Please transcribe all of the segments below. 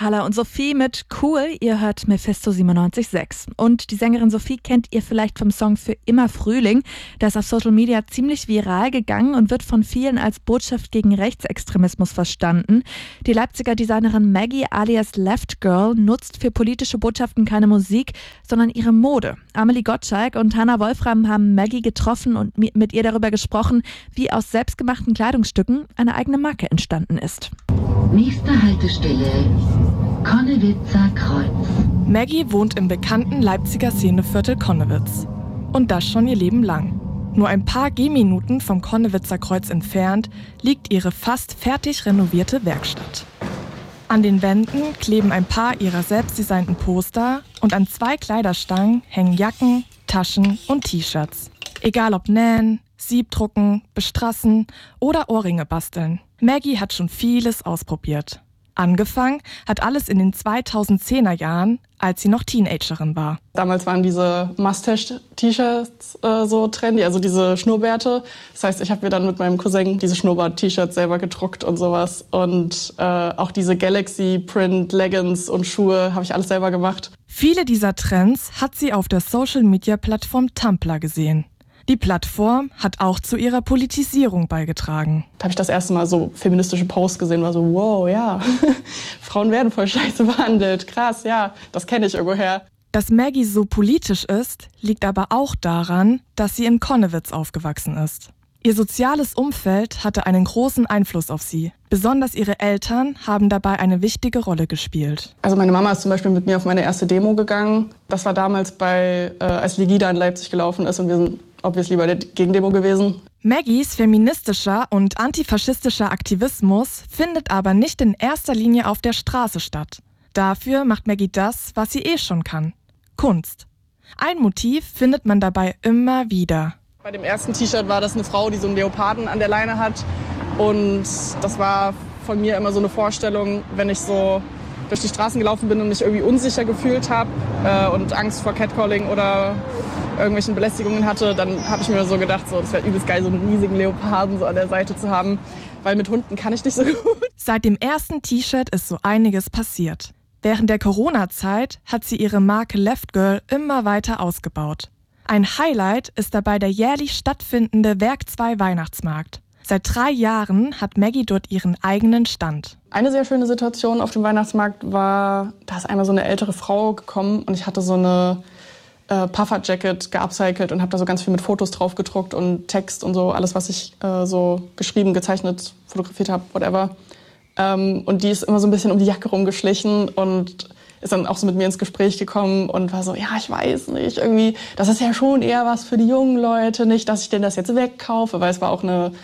Haller und Sophie mit Cool. Ihr hört Mephisto 97.6. Und die Sängerin Sophie kennt ihr vielleicht vom Song Für immer Frühling. Der ist auf Social Media ziemlich viral gegangen und wird von vielen als Botschaft gegen Rechtsextremismus verstanden. Die Leipziger Designerin Maggie alias Left Girl nutzt für politische Botschaften keine Musik, sondern ihre Mode. Amelie Gottschalk und Hannah Wolfram haben Maggie getroffen und mit ihr darüber gesprochen, wie aus selbstgemachten Kleidungsstücken eine eigene Marke entstanden ist. Nächste Haltestelle, Konnewitzer Kreuz. Maggie wohnt im bekannten Leipziger Szeneviertel Konnewitz. Und das schon ihr Leben lang. Nur ein paar Gehminuten vom Konnewitzer Kreuz entfernt liegt ihre fast fertig renovierte Werkstatt. An den Wänden kleben ein paar ihrer selbstdesignten Poster und an 2 Kleiderstangen hängen Jacken, Taschen und T-Shirts. Egal ob nähen, Siebdrucken, bestrassen oder Ohrringe basteln. Maggie hat schon vieles ausprobiert. Angefangen hat alles in den 2010er Jahren, als sie noch Teenagerin war. Damals waren diese Mustache-T-Shirts so trendy, also diese Schnurrbärte. Das heißt, ich habe mir dann mit meinem Cousin diese Schnurrbart-T-Shirts selber gedruckt und sowas. Und auch diese Galaxy-Print-Leggings und Schuhe habe ich alles selber gemacht. Viele dieser Trends hat sie auf der Social-Media-Plattform Tumblr gesehen. Die Plattform hat auch zu ihrer Politisierung beigetragen. Da habe ich das erste Mal so feministische Posts gesehen, war so, wow, ja, Frauen werden voll scheiße behandelt, krass, ja, das kenne ich irgendwoher. Dass Maggie so politisch ist, liegt aber auch daran, dass sie in Konnewitz aufgewachsen ist. Ihr soziales Umfeld hatte einen großen Einfluss auf sie. Besonders ihre Eltern haben dabei eine wichtige Rolle gespielt. Also meine Mama ist zum Beispiel mit mir auf meine erste Demo gegangen. Das war damals als Legida in Leipzig gelaufen ist und wir sind obviously bei der Gegendemo gewesen. Maggies feministischer und antifaschistischer Aktivismus findet aber nicht in erster Linie auf der Straße statt. Dafür macht Maggie das, was sie schon kann: Kunst. Ein Motiv findet man dabei immer wieder. Bei dem ersten T-Shirt war das eine Frau, die so einen Leoparden an der Leine hat. Und das war von mir immer so eine Vorstellung, wenn ich so durch die Straßen gelaufen bin und mich irgendwie unsicher gefühlt habe und Angst vor Catcalling oder irgendwelchen Belästigungen hatte, dann habe ich mir so gedacht, so, das wäre übelst geil, so einen riesigen Leoparden so an der Seite zu haben, weil mit Hunden kann ich nicht so gut. Seit dem ersten T-Shirt ist so einiges passiert. Während der Corona-Zeit hat sie ihre Marke Left Girl immer weiter ausgebaut. Ein Highlight ist dabei der jährlich stattfindende Werk 2 Weihnachtsmarkt. Seit 3 Jahren hat Maggie dort ihren eigenen Stand. Eine sehr schöne Situation auf dem Weihnachtsmarkt war, da ist einmal so eine ältere Frau gekommen und ich hatte so eine Puffer-Jacket geupcycelt und habe da so ganz viel mit Fotos drauf gedruckt und Text und so, alles, was ich so geschrieben, gezeichnet, fotografiert habe, whatever. Und die ist immer so ein bisschen um die Jacke rumgeschlichen und ist dann auch so mit mir ins Gespräch gekommen und war so, ja, ich weiß nicht, irgendwie, das ist ja schon eher was für die jungen Leute, nicht, dass ich denen das jetzt wegkaufe, weil es war auch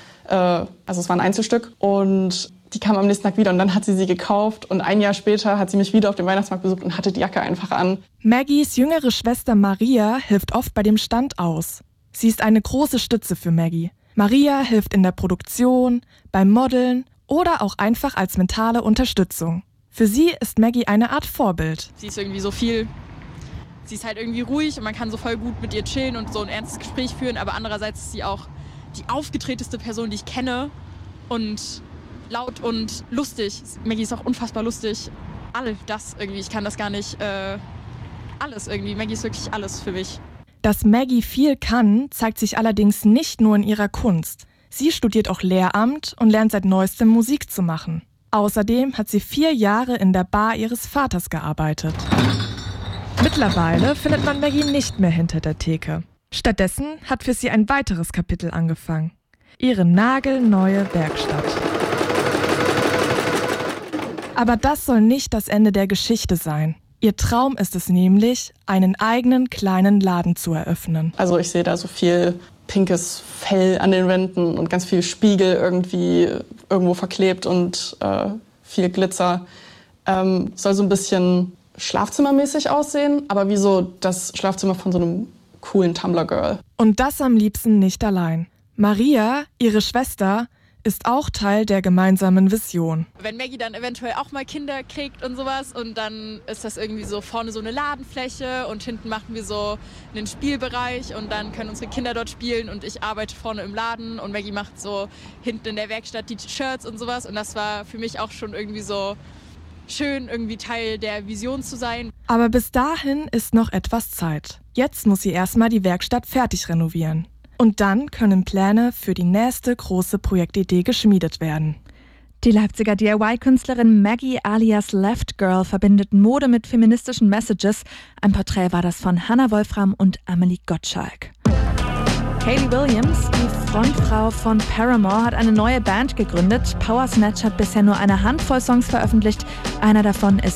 es war ein Einzelstück und die kam am nächsten Tag wieder und dann hat sie gekauft und ein Jahr später hat sie mich wieder auf dem Weihnachtsmarkt besucht und hatte die Jacke einfach an. Maggies jüngere Schwester Maria hilft oft bei dem Stand aus. Sie ist eine große Stütze für Maggie. Maria hilft in der Produktion, beim Modeln oder auch einfach als mentale Unterstützung. Für sie ist Maggie eine Art Vorbild. Sie ist irgendwie so viel, sie ist halt irgendwie ruhig und man kann so voll gut mit ihr chillen und so ein ernstes Gespräch führen, aber andererseits ist sie auch die aufgetreteste Person, die ich kenne und laut und lustig. Maggie ist auch unfassbar lustig. All das irgendwie, ich kann das gar nicht, alles irgendwie. Maggie ist wirklich alles für mich. Dass Maggie viel kann, zeigt sich allerdings nicht nur in ihrer Kunst. Sie studiert auch Lehramt und lernt seit neuestem Musik zu machen. Außerdem hat sie 4 Jahre in der Bar ihres Vaters gearbeitet. Mittlerweile findet man Maggie nicht mehr hinter der Theke. Stattdessen hat für sie ein weiteres Kapitel angefangen: ihre nagelneue Werkstatt. Aber das soll nicht das Ende der Geschichte sein. Ihr Traum ist es nämlich, einen eigenen kleinen Laden zu eröffnen. Also ich sehe da so viel pinkes Fell an den Wänden und ganz viel Spiegel irgendwie irgendwo verklebt und viel Glitzer. Soll so ein bisschen schlafzimmermäßig aussehen, aber wie so das Schlafzimmer von so einem coolen Tumblr-Girl. Und das am liebsten nicht allein. Maria, ihre Schwester, ist auch Teil der gemeinsamen Vision. Wenn Maggie dann eventuell auch mal Kinder kriegt und sowas und dann ist das irgendwie so vorne so eine Ladenfläche und hinten machen wir so einen Spielbereich und dann können unsere Kinder dort spielen und ich arbeite vorne im Laden und Maggie macht so hinten in der Werkstatt die Shirts und sowas und das war für mich auch schon irgendwie so schön, irgendwie Teil der Vision zu sein. Aber bis dahin ist noch etwas Zeit. Jetzt muss sie erstmal die Werkstatt fertig renovieren. Und dann können Pläne für die nächste große Projektidee geschmiedet werden. Die Leipziger DIY-Künstlerin Maggie alias Left Girl verbindet Mode mit feministischen Messages. Ein Porträt war das von Hannah Wolfram und Amelie Gottschalk. Hayley Williams, die Frontfrau von Paramore, hat eine neue Band gegründet. Power Snatch hat bisher nur eine Handvoll Songs veröffentlicht. Einer davon ist